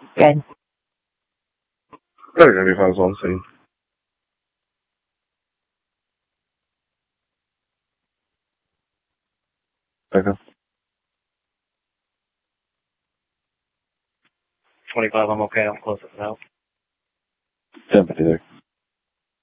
Good. Good, 95 is on scene. Okay. 25, I'm okay. I'm close enough. 10:53.